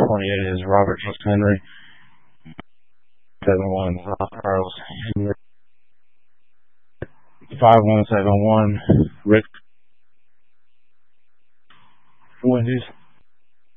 528 is Robert Henry. 71 Charles Henry. 5171 Rick Wendy's.